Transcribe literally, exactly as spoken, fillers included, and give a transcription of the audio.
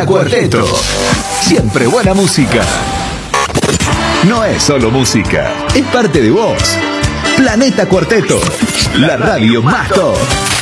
Cuarteto. Siempre buena música. No es solo música, es parte de vos. Planeta Cuarteto, la radio más top.